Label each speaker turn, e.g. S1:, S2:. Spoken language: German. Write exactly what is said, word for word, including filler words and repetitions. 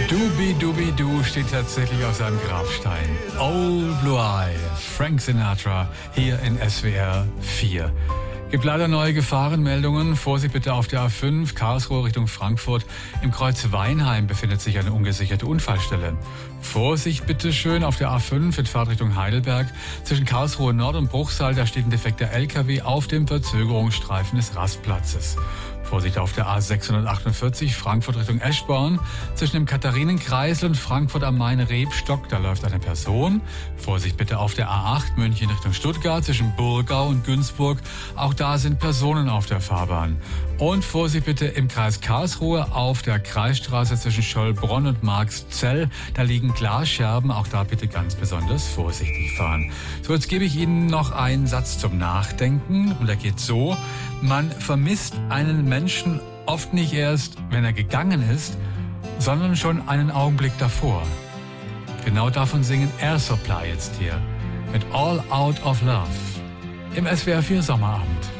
S1: Dubi-Dubi-Du steht tatsächlich auf seinem Grabstein. Old Blue Eye, Frank Sinatra, hier in S W R vier. Gibt leider neue Gefahrenmeldungen. Vorsicht bitte auf der A fünf, Karlsruhe Richtung Frankfurt. Im Kreuz Weinheim befindet sich eine ungesicherte Unfallstelle. Vorsicht bitte schön auf der A fünf in Fahrtrichtung Heidelberg. Zwischen Karlsruhe Nord und Bruchsal, da steht ein defekter L K W auf dem Verzögerungsstreifen des Rastplatzes. Vorsicht auf der A sechshundertachtundvierzig, Frankfurt Richtung Eschborn. Zwischen dem Katharinenkreisel und Frankfurt am Main-Rebstock, da läuft eine Person. Vorsicht bitte auf der A acht, München Richtung Stuttgart, zwischen Burgau und Günzburg. Auch da sind Personen auf der Fahrbahn. Und Vorsicht bitte im Kreis Karlsruhe auf der Kreisstraße zwischen Schollbronn und Marxzell. Da liegen Glasscherben, auch da bitte ganz besonders vorsichtig fahren. So, jetzt gebe ich Ihnen noch einen Satz zum Nachdenken. Und der geht so: Man vermisst einen Menschen oft nicht erst, wenn er gegangen ist, sondern schon einen Augenblick davor. Genau davon singen Air Supply jetzt hier mit All Out of Love im S W R vier Sommerabend.